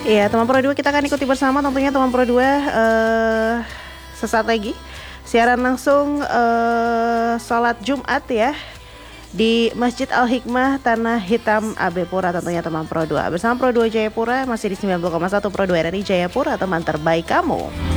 Iya, teman Pro 2 kita akan ikuti bersama tentunya teman Pro 2 sesaat lagi siaran langsung sholat Jumat ya di Masjid Al-Hikmah Tanah Hitam AB Pura tentunya teman Pro 2. Bersama Pro 2 Jayapura masih di 90,1 Pro 2 RRI Jayapura, teman terbaik kamu.